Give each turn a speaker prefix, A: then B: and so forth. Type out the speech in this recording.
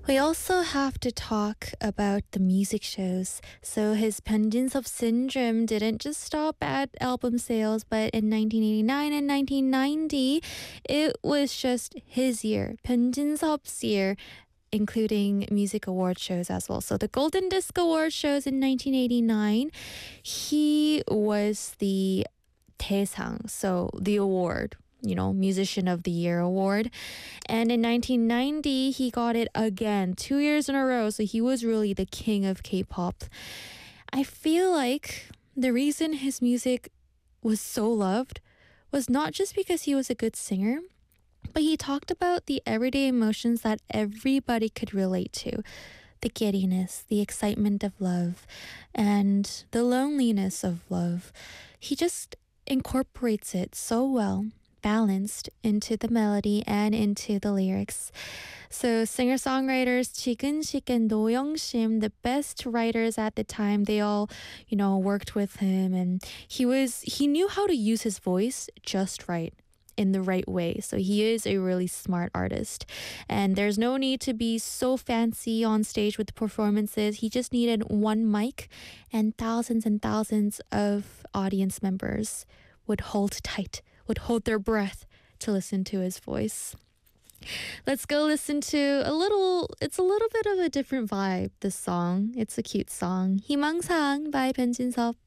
A: We also have to talk about the music shows. So his Penjins Syndrome didn't just stop at album sales, but in 1989 and 1990, it was just his year, Penjins year, including music award shows as well. So the Golden Disc Award shows in 1989, he was the Taesang, so the award, Musician of the Year award. And in 1990, he got it again, 2 years in a row. So he was really the king of K-pop. I feel like the reason his music was so loved was not just because he was a good singer, but he talked about the everyday emotions that everybody could relate to. The giddiness, the excitement of love, and the loneliness of love. He just incorporates it so well, balanced into the melody and into the lyrics. So singer-songwriters Chigun-sik and Do Young-sim, the best writers at the time, they all, worked with him, and he knew how to use his voice just right, in the right way. So he is a really smart artist. And there's no need to be so fancy on stage with performances. He just needed one mic, and thousands of audience members would hold tight, would hold their breath to listen to his voice. Let's go listen to it's a little bit of a different vibe, this song. It's a cute song. 희망사항 by Benjin Sop.